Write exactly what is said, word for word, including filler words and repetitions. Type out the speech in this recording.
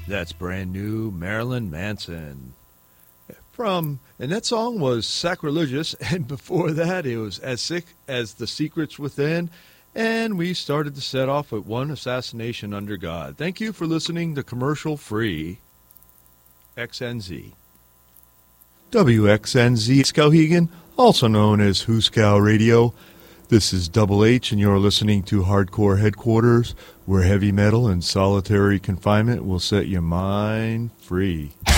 That's brand new Marilyn Manson. From, and that song was Sacrilegious, and before that it was As Sick as the Secrets Within, and we started to set off with One Assassination Under God. Thank you for listening to Commercial Free X N Z. W X N Z Skowhegan, also known as Huskow Radio. This is Double H, and you're listening to Hardcore Headquarters, where heavy metal and solitary confinement will set your mind free.